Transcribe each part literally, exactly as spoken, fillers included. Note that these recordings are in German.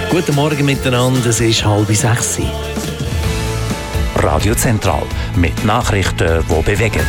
Guten Morgen miteinander, es ist halb sechs. Radio Zentral mit Nachrichten, die bewegen.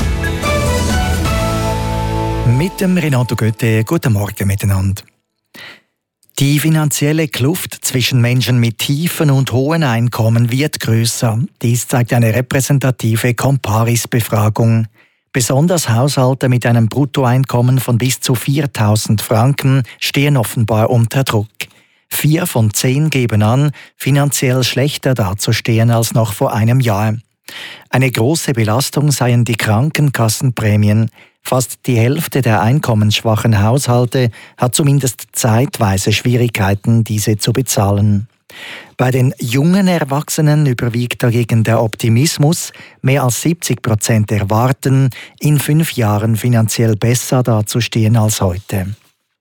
Mit dem Renato Götte, guten Morgen miteinander. Die finanzielle Kluft zwischen Menschen mit tiefen und hohen Einkommen wird grösser. Dies zeigt eine repräsentative Comparis-Befragung. Besonders Haushalte mit einem Bruttoeinkommen von bis zu viertausend Franken stehen offenbar unter Druck. Vier von zehn geben an, finanziell schlechter dazustehen als noch vor einem Jahr. Eine große Belastung seien die Krankenkassenprämien. Fast die Hälfte der einkommensschwachen Haushalte hat zumindest zeitweise Schwierigkeiten, diese zu bezahlen. Bei den jungen Erwachsenen überwiegt dagegen der Optimismus. Mehr als siebzig Prozent erwarten, in fünf Jahren finanziell besser dazustehen als heute.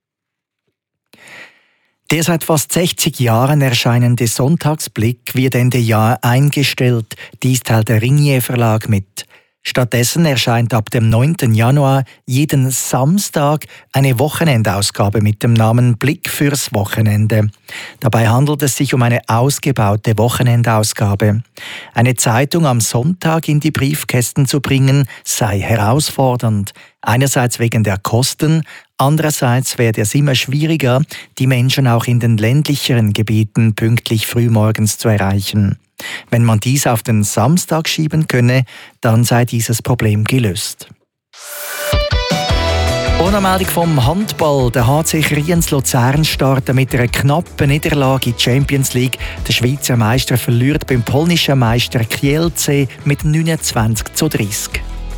Der seit fast sechzig Jahren erscheinende Sonntagsblick wird Ende Jahr eingestellt. Dies teilt der Ringier Verlag mit. Stattdessen erscheint ab dem neunten Januar jeden Samstag eine Wochenendausgabe mit dem Namen Blick fürs Wochenende. Dabei handelt es sich um eine ausgebaute Wochenendausgabe. Eine Zeitung am Sonntag in die Briefkästen zu bringen, sei herausfordernd. Einerseits wegen der Kosten, andererseits werde es immer schwieriger, die Menschen auch in den ländlicheren Gebieten pünktlich frühmorgens zu erreichen. Wenn man dies auf den Samstag schieben könne, dann sei dieses Problem gelöst. Ohne Meldung vom Handball. Der H C Kriens Luzern startet mit einer knappen Niederlage in die Champions League. Der Schweizer Meister verliert beim polnischen Meister Kielce mit neunundzwanzig zu dreißig.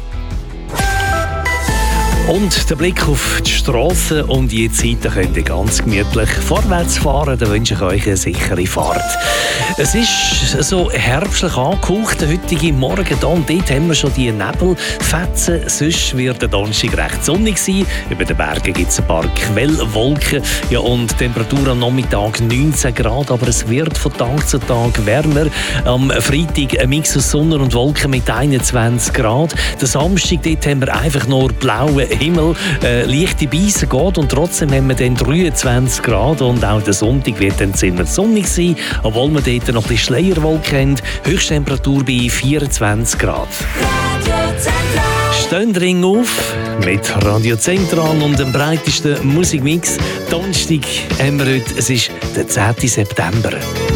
Und der Blick auf die Strasse und die Zeit, da könnt ihr ganz gemütlich vorwärts fahren. Da wünsche ich euch eine sichere Fahrt. Es ist so herbstlich angehaucht, der heutige Morgen hier. Und dort haben wir schon die Nebelfetzen. Sonst wird der Donnerstag recht sonnig sein. Über den Bergen gibt es ein paar Quellwolken. Ja, und Temperatur am Nachmittag neunzehn Grad. Aber es wird von Tag zu Tag wärmer. Am Freitag ein Mix aus Sonne und Wolken mit einundzwanzig Grad. Der Samstag, dort haben wir einfach nur blaue Himmel, äh, leichte Beise geht und trotzdem haben wir dann dreiundzwanzig Grad und auch der Sonntag wird dann ziemlich sonnig sein, obwohl wir dort noch ein bisschen Schleierwolken haben. Höchsttemperatur bei vierundzwanzig Grad. Stehen Ring auf mit Radio Zentral und dem breitesten Musikmix. Donnerstag haben wir heute, es ist der zehnten September.